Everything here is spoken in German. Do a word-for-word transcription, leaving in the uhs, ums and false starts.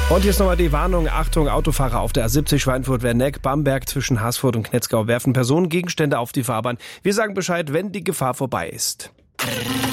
Und hier ist nochmal die Warnung. Achtung, Autofahrer auf der A siebzig Schweinfurt-Werneck, Bamberg zwischen Haßfurt und Knetzgau werfen Personengegenstände auf die Fahrbahn. Wir sagen Bescheid, wenn die Gefahr vorbei ist.